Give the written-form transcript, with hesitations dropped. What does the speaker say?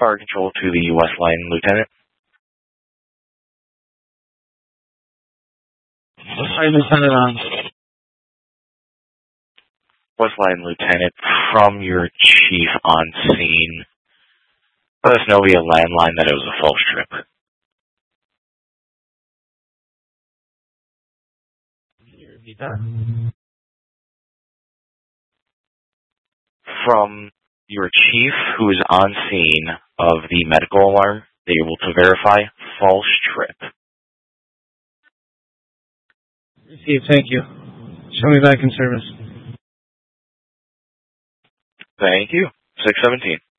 Fire Control to the West Line Lieutenant. West Line Lieutenant on. West Line Lieutenant, from your chief on scene, let us know via landline that it was a false trip. From your chief who is on scene of the medical alarm, they are able to verify false trip. Received, thank you. Show me back in service. Thank you. 617.